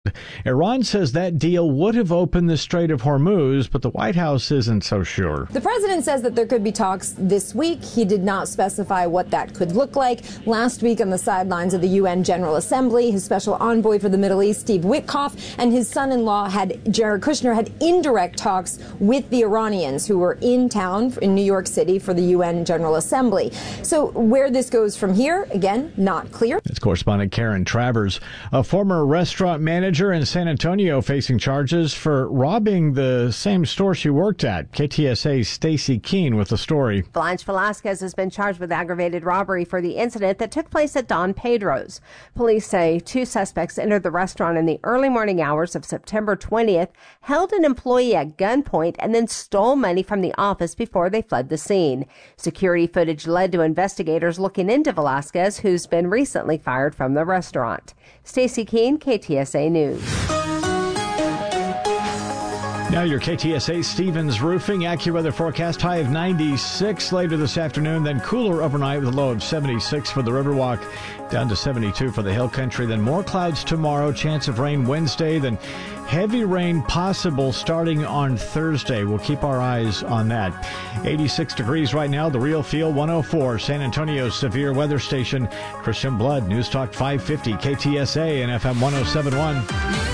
Iran says that deal would have opened the Strait of Hormuz, but the White House isn't so sure. The president says that there could be talks this week. He did not specify what that could look like. Last week on the sidelines of the UN General Assembly, his special envoy for the Middle East, Steve Witkoff, and his son-in-law, Jared Kushner, had indirect talks with the Iranians who were in town in New York City for the UN General Assembly. So where this goes from here, again, not clear. That's correspondent Karen Travers, a former restaurant manager in San Antonio facing charges for robbing the same store she worked at. KTSA's Stacey Keene with the story. Blanche Velasquez has been charged with aggravated robbery for the incident that took place at Don Pedro's. Police say two suspects entered the restaurant in the early morning hours of September 20th, held an employee at gunpoint, and then stole money from the office before they fled the scene. Security footage led to investigators looking into Velasquez, who's been recently fired from the restaurant. Stacey Keene, KTSA News. Now your KTSA Stevens Roofing AccuWeather forecast, high of 96 later this afternoon, then cooler overnight with a low of 76 for the Riverwalk, down to 72 for the Hill Country, then more clouds tomorrow, chance of rain Wednesday, then heavy rain possible starting on Thursday. We'll keep our eyes on that. 86 degrees right now, the Real Feel 104, San Antonio's severe weather station. Christian Blood, News Talk 550, KTSA and FM 1071.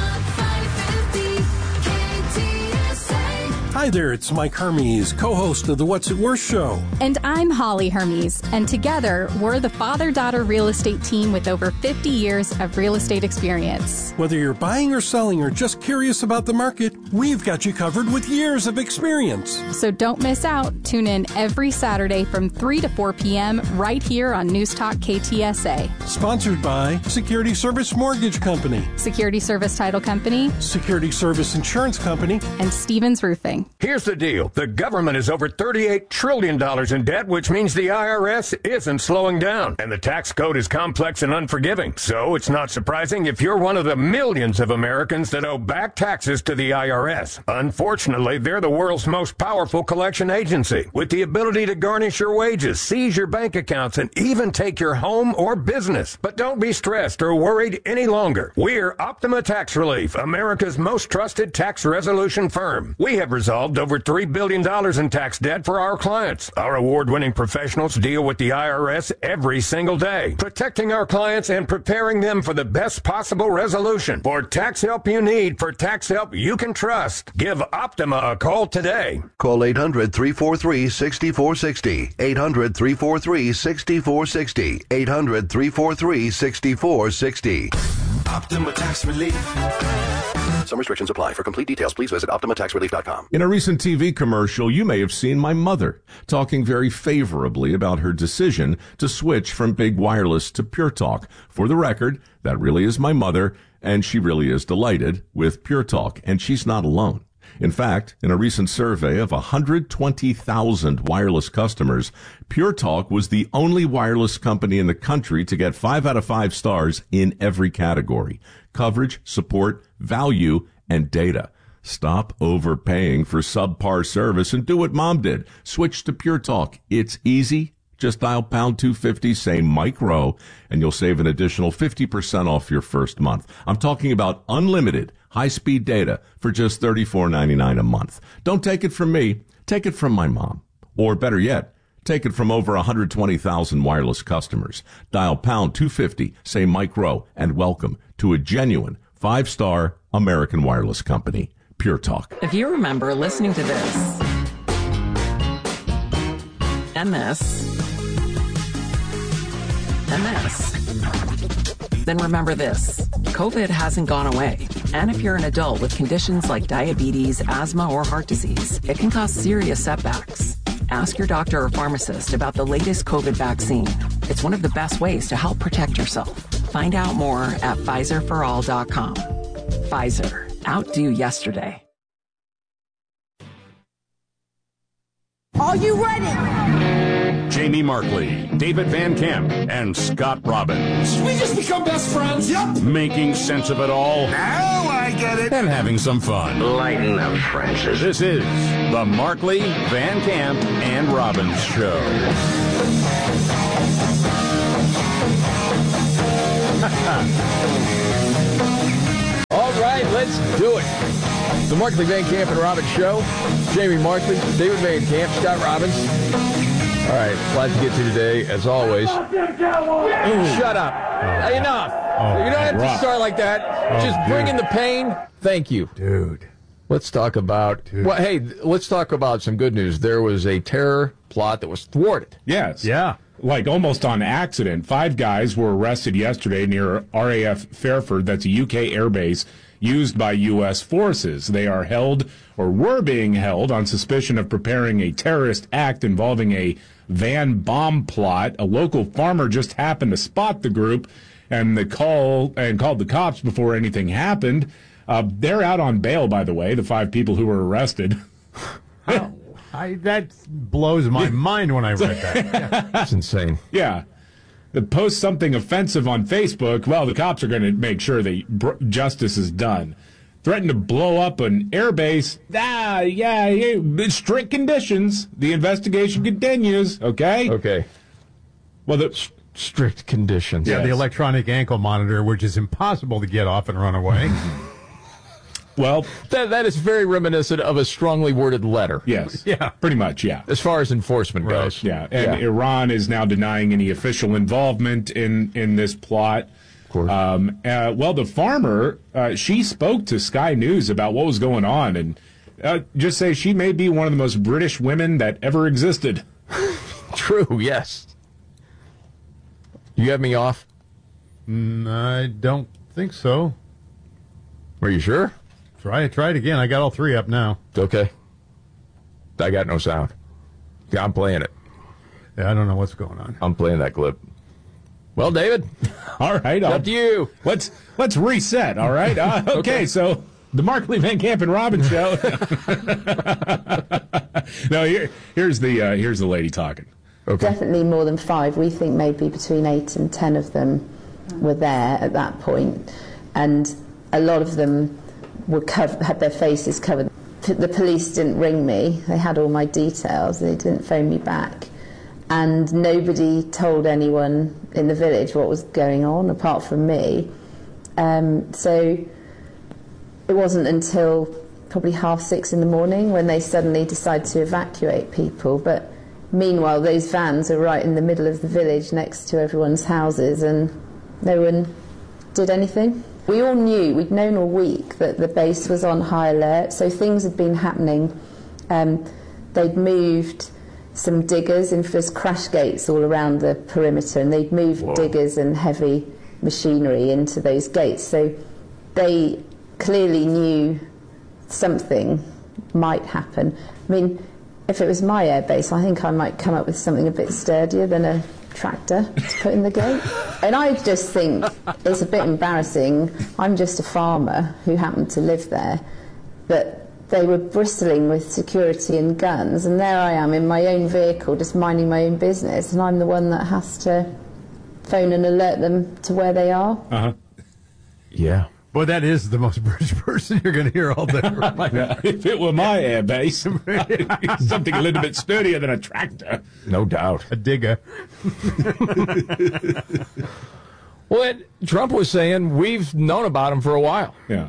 Hi there, it's Mike Hermes, co-host of the What's It Worth show. And I'm Holly Hermes, and together we're the father-daughter real estate team with over 50 years of real estate experience. Whether you're buying or selling or just curious about the market, we've got you covered with years of experience. So don't miss out. Tune in every Saturday from 3 to 4 p.m. right here on News Talk KTSA. Sponsored by Security Service Mortgage Company, Security Service Title Company, Security Service Insurance Company, and Stevens Roofing. Here's the deal. The government is over $38 trillion in debt, which means the IRS isn't slowing down. And the tax code is complex and unforgiving. So it's not surprising if you're one of the millions of Americans that owe back taxes to the IRS. Unfortunately, they're the world's most powerful collection agency, with the ability to garnish your wages, seize your bank accounts, and even take your home or business. But don't be stressed or worried any longer. We're Optima Tax Relief, America's most trusted tax resolution firm. We have resolved over $3 billion in tax debt for our clients. Our award-winning professionals deal with the IRS every single day, protecting our clients and preparing them for the best possible resolution. For tax help you need, for tax help you can trust, give Optima a call today. Call 800-343-6460. 800-343-6460. 800-343-6460. Optima Tax Relief. Some restrictions apply. For complete details, please visit OptimaTaxRelief.com. In a recent TV commercial, you may have seen my mother talking very favorably about her decision to switch from Big Wireless to Pure Talk. For the record, that really is my mother, and she really is delighted with Pure Talk, and she's not alone. In fact, in a recent survey of 120,000 wireless customers, Pure Talk was the only wireless company in the country to get 5 out of 5 stars in every category: coverage, support, value, and data. Stop overpaying for subpar service and do what Mom did. Switch to Pure Talk. It's easy. Just dial pound 250, say Mike Rowe, and you'll save an additional 50% off your first month. I'm talking about unlimited high-speed data for just $34.99 a month. Don't take it from me. Take it from my mom. Or better yet, take it from over 120,000 wireless customers. Dial pound 250, say Mike Rowe, and welcome to a genuine 5-star American wireless company, Pure Talk. If you remember listening to this and this and this, then remember this: COVID hasn't gone away. And if you're an adult with conditions like diabetes, asthma, or heart disease, it can cause serious setbacks. Ask your doctor or pharmacist about the latest COVID vaccine. It's one of the best ways to help protect yourself. Find out more at PfizerForAll.com. Pfizer. Outdo yesterday. Are you ready? Jamie Markley, David Van Camp, and Scott Robbins. Did we just become best friends? Yep. Making sense of it all. Now I get it. And having some fun. Lighten up, Francis. This is the Markley, Van Camp, and Robbins Show. Let's do it. The Markley, Van Camp, and Robbins Show. Jamie Markley, David Van Camp, Scott Robbins. All right, lots to get to today, as always. Shut up. Enough. You don't have to start like that. Just bring in the pain. Thank you. Dude. Let's talk about, well, hey, let's talk about some good news. There was a terror plot that was thwarted. Yes. Yeah. Like almost on accident. 5 guys were arrested yesterday near RAF Fairford. That's a UK airbase used by U.S. forces. They are held, or were being held, on suspicion of preparing a terrorist act involving a van bomb plot. A local farmer just happened to spot the group and called the cops before anything happened. They're out on bail, by the way, the 5 people who were arrested. That blows my mind when I read that. That's insane. Yeah. They post something offensive on Facebook. Well, the cops are going to make sure that justice is done. Threatened to blow up an airbase. Strict conditions. The investigation continues. Okay? Okay. Well, the strict conditions. Yeah, the electronic ankle monitor, which is impossible to get off and run away. Well, that is very reminiscent of a strongly worded letter. Yes. Yeah. Pretty much, yeah. As far as enforcement goes. Yeah. And Iran is now denying any official involvement in this plot. Of course. Well, the farmer, she spoke to Sky News about what was going on, and just say she may be one of the most British women that ever existed. True, yes. You have me off? I don't think so. Are you sure? Try it again. I got all 3 up now. Okay. I got no sound. Yeah, I'm playing it. Yeah, I don't know what's going on. I'm playing that clip. Well, David. All right. Up to you. Let's reset, all right? Okay, so the Markley, Van Camp, and Robbins Show. No, here's the lady talking. Okay. Definitely more than 5. We think maybe between 8 and 10 of them were there at that point. And a lot of them had their faces covered. The police didn't ring me. They had all my details. They didn't phone me back. And nobody told anyone in the village what was going on apart from me. So it wasn't until probably 6:30 in the morning when they suddenly decided to evacuate people. But meanwhile, those vans are right in the middle of the village next to everyone's houses, and no one did anything. We all knew, we'd known all week, that the base was on high alert, so things had been happening. They'd moved some diggers, infamous crash gates all around the perimeter, and they'd moved diggers and heavy machinery into those gates. So they clearly knew something might happen. I mean, if it was my airbase, I think I might come up with something a bit sturdier than a tractor to put in the gate. And I just think it's a bit embarrassing. I'm just a farmer who happened to live there, but they were bristling with security and guns, and there I am in my own vehicle just minding my own business, and I'm the one that has to phone and alert them to where they are. Uh-huh. Yeah. Boy, that is the most British person you're going to hear all day. If it were my airbase, something a little bit sturdier than a tractor. No doubt. A digger. Well, Trump was saying we've known about him for a while. Yeah.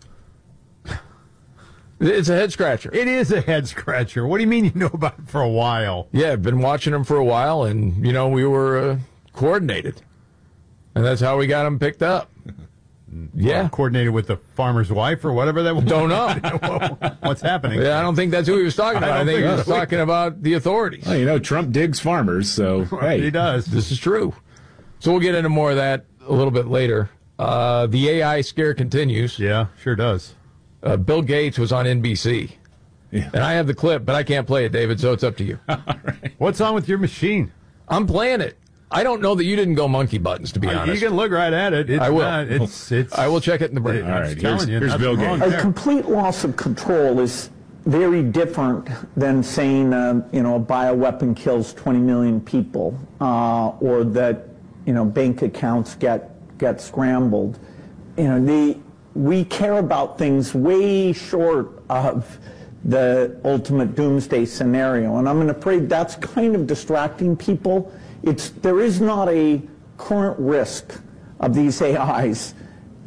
It's a head scratcher. It is a head scratcher. What do you mean you know about him for a while? Yeah, I've been watching him for a while, and, we were coordinated. And that's how we got him picked up. Yeah. Coordinated with the farmer's wife or whatever that was? Don't know. What's happening? Yeah, I don't think that's who he was talking about. I think he was talking about the authorities. Well, Trump digs farmers, so, hey. He does. This is true. So we'll get into more of that a little bit later. The AI scare continues. Yeah, sure does. Bill Gates was on NBC. Yeah. And I have the clip, but I can't play it, David, so it's up to you. All right. What's on with your machine? I'm playing it. I don't know that you didn't go monkey buttons, to be honest. You can look right at it. I will. I will check it in the break. All right, here's Bill Gates. A complete loss of control is very different than saying, a bioweapon kills 20 million people, or that, bank accounts get scrambled. We care about things way short of the ultimate doomsday scenario, and I'm afraid that's kind of distracting people. There is not a current risk of these AIs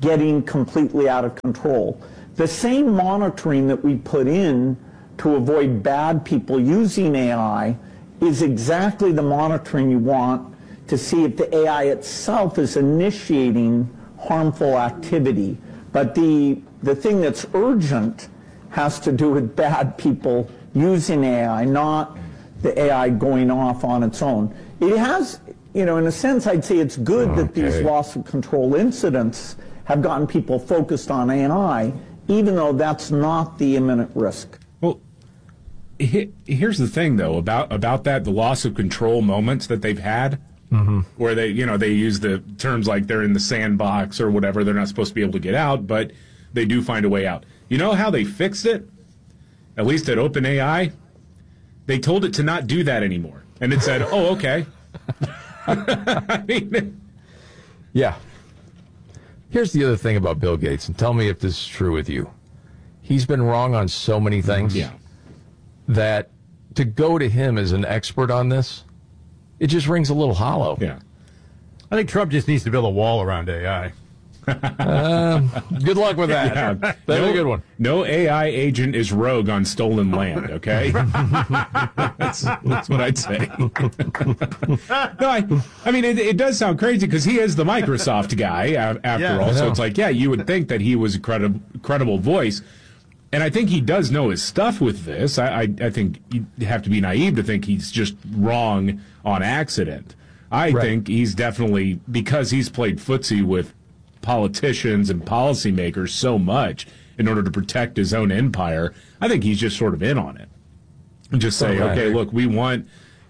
getting completely out of control. The same monitoring that we put in to avoid bad people using AI is exactly the monitoring you want to see if the AI itself is initiating harmful activity. But the thing that's urgent has to do with bad people using AI, not the AI going off on its own. It has, in a sense, I'd say it's good that these loss of control incidents have gotten people focused on AI, even though that's not the imminent risk. Well, here's the thing, though, about that, the loss of control moments that they've had, where they use the terms like they're in the sandbox or whatever, they're not supposed to be able to get out, but they do find a way out. You know how they fixed it? At least at OpenAI, they told it to not do that anymore. And it said, oh, okay. I mean, yeah. Here's the other thing about Bill Gates, and tell me if this is true with you. He's been wrong on so many things that to go to him as an expert on this, it just rings a little hollow. Yeah. I think Trump just needs to build a wall around AI. Good luck with that. Yeah. That'd be a good one. No AI agent is rogue on stolen land, okay? that's what I'd say. No, I mean, it does sound crazy because he is the Microsoft guy, after all. So it's like, you would think that he was a credible voice. And I think he does know his stuff with this. I think you have to be naive to think he's just wrong on accident. I think he's definitely, because he's played footsie with politicians and policymakers so much in order to protect his own empire, I think he's just sort of in on it. And just say, okay, look, we want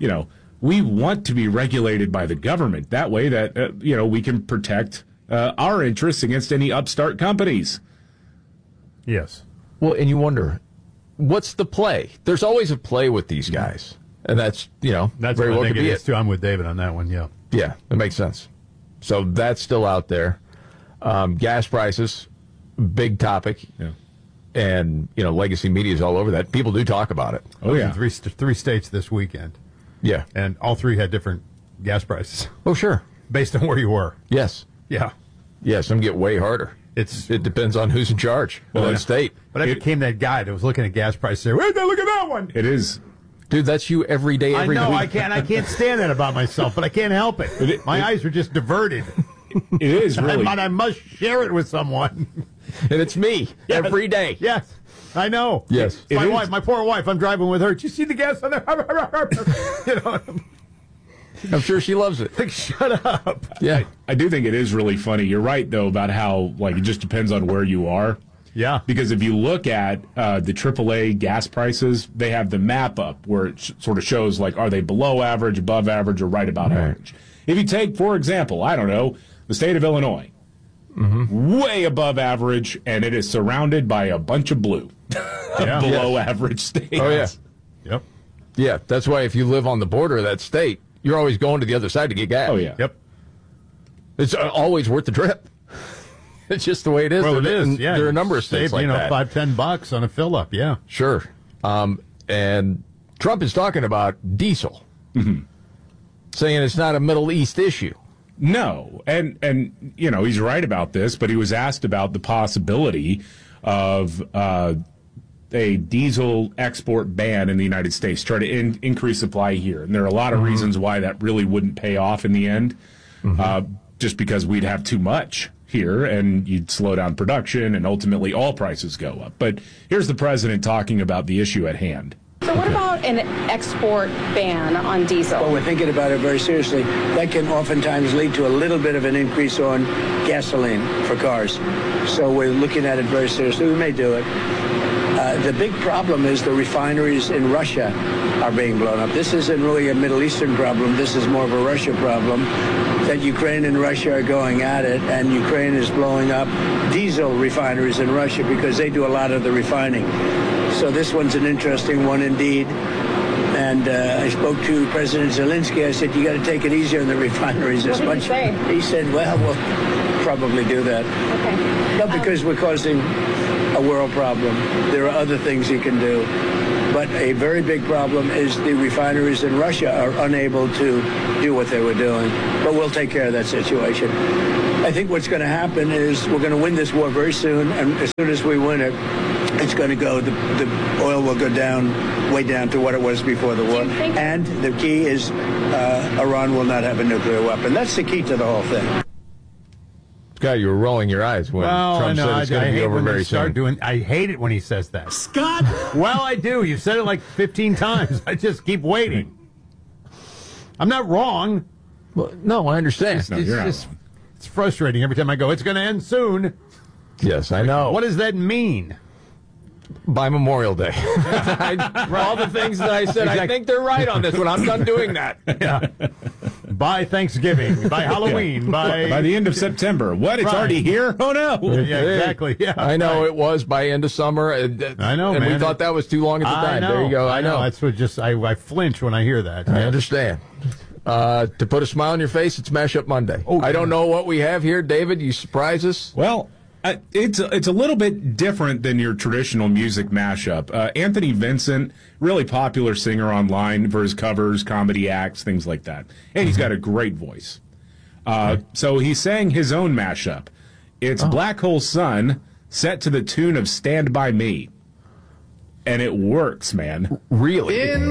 to be regulated by the government. That way that, we can protect our interests against any upstart companies. Yes. Well, and you wonder, what's the play? There's always a play with these guys. And that's, that's very what well I think could be it is, too. I'm with David on that one, yeah. Yeah, that makes sense. So that's still out there. Gas prices, big topic. Yeah. And, legacy media is all over that. People do talk about it. Oh, yeah. Three states this weekend. Yeah. And all three had different gas prices. Oh, sure. Based on where you were. Yes. Yeah. Yeah, some get way harder. It depends on who's in charge of that state. But I became that guy that was looking at gas prices and saying, hey, look at that one. It is. Dude, that's you every day, every week. I can't stand that about myself, but I can't help it. My eyes are just diverted. It is really. But I must share it with someone. And it's me every day. Yes, I know. Yes. My wife, my poor wife, I'm driving with her. Did you see the gas on there? I'm sure she loves it. Like, shut up. Yeah. I do think it is really funny. You're right, though, about how, it just depends on where you are. Yeah. Because if you look at the AAA gas prices, they have the map up where it sort of shows, are they below average, above average, or right about average. If you take, for example, I don't know, the state of Illinois, way above average, and it is surrounded by a bunch of blue. Below average states. Oh, yeah. Yep. Yeah, that's why if you live on the border of that state, you're always going to the other side to get gas. Oh, yeah. Yep. It's always worth the trip. It's just the way it is. Well, it is. Yeah, there are a number of states like that. $5-10 on a fill up. Yeah. Sure. And Trump is talking about diesel, saying it's not a Middle East issue. No, and he's right about this, but he was asked about the possibility of a diesel export ban in the United States, try to increase supply here. And there are a lot of reasons why that really wouldn't pay off in the end, just because we'd have too much here and you'd slow down production and ultimately all prices go up. But here's the president talking about the issue at hand. So what about an export ban on diesel? Well, we're thinking about it very seriously. That can oftentimes lead to a little bit of an increase on gasoline for cars. So we're looking at it very seriously. We may do it. The big problem is the refineries in Russia are being blown up. This isn't really a Middle Eastern problem. This is more of a Russia problem. That Ukraine and Russia are going at it, and Ukraine is blowing up diesel refineries in Russia because they do a lot of the refining. So this one's an interesting one indeed. And I spoke to President Zelensky. I said, you got to take it easier on the refineries as much. What did he say? He said, well, we'll probably do that. Okay. Not because we're causing a world problem. There are other things you can do. But a very big problem is the refineries in Russia are unable to do what they were doing. But we'll take care of that situation. I think what's going to happen is we're going to win this war very soon, and as soon as we win it, it's going to go, the oil will go down, way down to what it was before the war. And the key is Iran will not have a nuclear weapon. That's the key to the whole thing. Scott, you were rolling your eyes when Trump said it's going to be over very soon. I hate it when he says that. Scott! Well, I do. You said it like 15 times. I just keep waiting. I'm not wrong. Well, no, I understand. It's frustrating every time I go, it's going to end soon. Yes, I know. What does that mean? By Memorial Day. All the things that I said, I think they're right on this one. I'm done doing that. Yeah. By Thanksgiving, by Halloween, by the end of September. What? It's already here? Oh, no. Yeah, exactly. Yeah, I know it was by end of summer. I know, and man. we thought that was too long at the time. There you go. I know. That's what I flinch when I hear that. I understand. To put a smile on your face, it's Mashup Monday. I don't know what we have here. David, you surprise us? Well, it's a little bit different than your traditional music mashup. Anthony Vincent, really popular singer online for his covers, comedy acts, things like that. And he's got a great voice. So he sang his own mashup. It's Black Hole Sun, set to the tune of Stand By Me. And it works, man. Really?